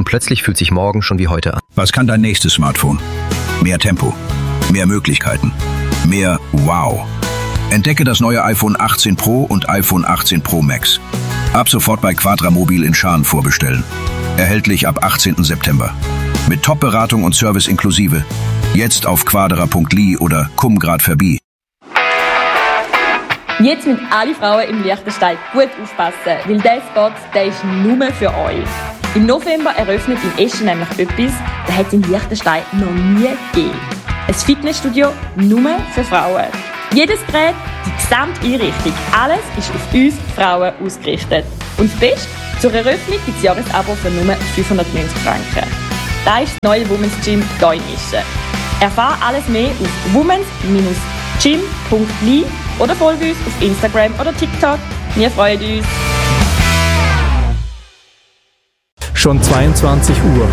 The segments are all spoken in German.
und plötzlich fühlt sich morgen schon wie heute an. Was kann dein nächstes Smartphone? Mehr Tempo, mehr Möglichkeiten, mehr Wow. Entdecke das neue iPhone 18 Pro und iPhone 18 Pro Max. Ab sofort bei Quadramobil in Schaan vorbestellen. Erhältlich ab 18. September. Mit Top-Beratung und Service inklusive. Jetzt auf quadra.li oder komm grad vorbei. Jetzt müssen alle Frauen im Liechtenstein gut aufpassen, weil dieser Spot, der ist nur für euch. Im November eröffnet in Eschen nämlich etwas, das hat es in Liechtenstein noch nie gegeben. Ein Fitnessstudio nur für Frauen. Jedes Gerät, die gesamte Einrichtung, alles ist auf uns Frauen ausgerichtet. Und das Beste, zur Eröffnung gibt es Jahresabo für nur 590 Franken. Das ist das neue Women's Gym hier in Eschen. Erfahre alles mehr auf womens-gym.li oder folge uns auf Instagram oder TikTok. Wir freuen uns. Schon 22 Uhr.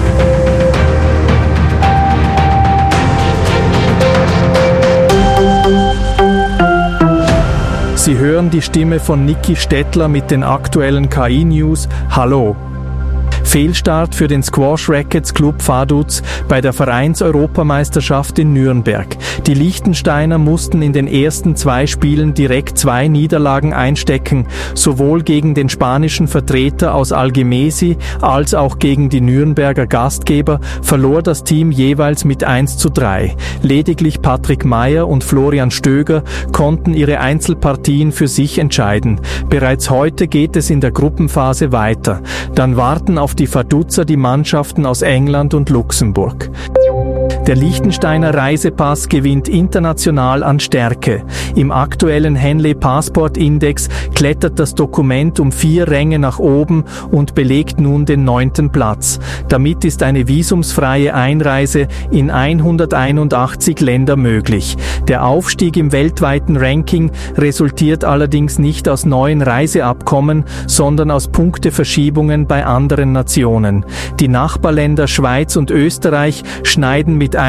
Sie hören die Stimme von Niki Stettler mit den aktuellen KI-News. Hallo! Fehlstart für den Squash Rackets Club Vaduz bei der Vereins-Europameisterschaft in Nürnberg. Die Liechtensteiner mussten in den ersten 2 Spielen direkt 2 Niederlagen einstecken, sowohl gegen den spanischen Vertreter aus Algemesi als auch gegen die Nürnberger Gastgeber verlor das Team jeweils mit 1:3. Lediglich Patrick Meyer und Florian Stöger konnten ihre Einzelpartien für sich entscheiden. Bereits heute geht es in der Gruppenphase weiter. Dann warten auf die Vaduzer die Mannschaften aus England und Luxemburg. Der Liechtensteiner Reisepass gewinnt international an Stärke. Im aktuellen Henley Passport Index klettert das Dokument um 4 Ränge nach oben und belegt nun den 9. Platz. Damit ist eine visumsfreie Einreise in 181 Länder möglich. Der Aufstieg im weltweiten Ranking resultiert allerdings nicht aus neuen Reiseabkommen, sondern aus Punkteverschiebungen bei anderen Nationen. Die Nachbarländer Schweiz und Österreich schneiden mit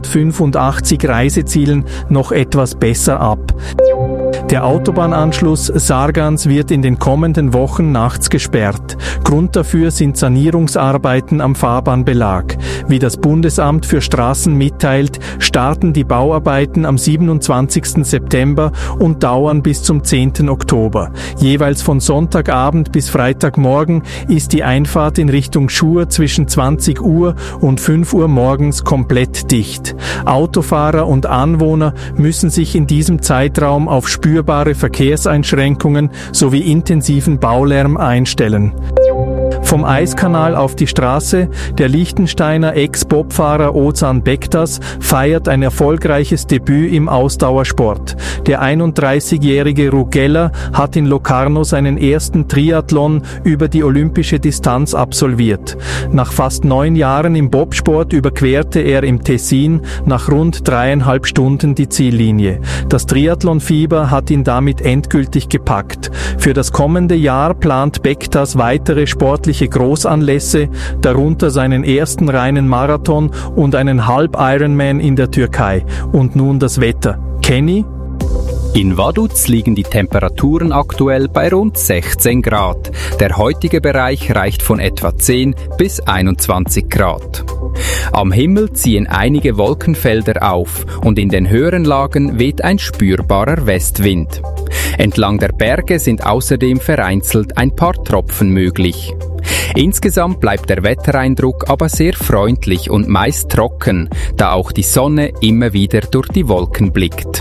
185 Reisezielen noch etwas besser ab. Der Autobahnanschluss Sargans wird in den kommenden Wochen nachts gesperrt. Grund dafür sind Sanierungsarbeiten am Fahrbahnbelag. Wie das Bundesamt für Straßen mitteilt, starten die Bauarbeiten am 27. September und dauern bis zum 10. Oktober. Jeweils von Sonntagabend bis Freitagmorgen ist die Einfahrt in Richtung Chur zwischen 20 Uhr und 5 Uhr morgens komplett dicht. Autofahrer und Anwohner müssen sich in diesem Zeitraum auf spürbare Verkehrseinschränkungen sowie intensiven Baulärm einstellen. Vom Eiskanal auf die Straße, der Liechtensteiner Ex-Bobfahrer Ozan Bektas feiert ein erfolgreiches Debüt im Ausdauersport. Der 31-jährige Rugella hat in Locarno seinen ersten Triathlon über die olympische Distanz absolviert. Nach fast 9 Jahren im Bobsport überquerte er im Tessin nach rund 3,5 Stunden die Ziellinie. Das Triathlon-Fieber hat ihn damit endgültig gepackt. Für das kommende Jahr plant Bektas weitere sportliche Großanlässe, darunter seinen ersten reinen Marathon und einen Halb-Ironman in der Türkei. Und nun das Wetter. Kenny? In Vaduz liegen die Temperaturen aktuell bei rund 16 Grad. Der heutige Bereich reicht von etwa 10 bis 21 Grad. Am Himmel ziehen einige Wolkenfelder auf und in den höheren Lagen weht ein spürbarer Westwind. Entlang der Berge sind außerdem vereinzelt ein paar Tropfen möglich. Insgesamt bleibt der Wettereindruck aber sehr freundlich und meist trocken, da auch die Sonne immer wieder durch die Wolken blickt.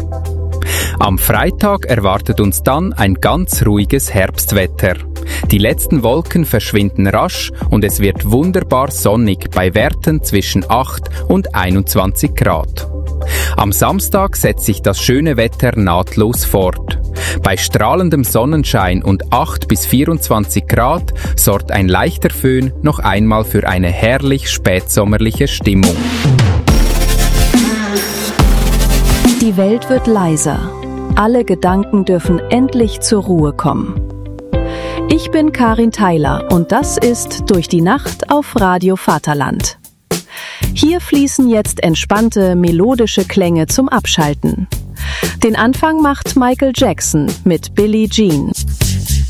Am Freitag erwartet uns dann ein ganz ruhiges Herbstwetter. Die letzten Wolken verschwinden rasch und es wird wunderbar sonnig bei Werten zwischen 8 und 21 Grad. Am Samstag setzt sich das schöne Wetter nahtlos fort. Bei strahlendem Sonnenschein und 8 bis 24 Grad sorgt ein leichter Föhn noch einmal für eine herrlich spätsommerliche Stimmung. Die Welt wird leiser. Alle Gedanken dürfen endlich zur Ruhe kommen. Ich bin Karin Theiler und das ist Durch die Nacht auf Radio Vaterland. Hier fließen jetzt entspannte, melodische Klänge zum Abschalten. Den Anfang macht Michael Jackson mit Billie Jean.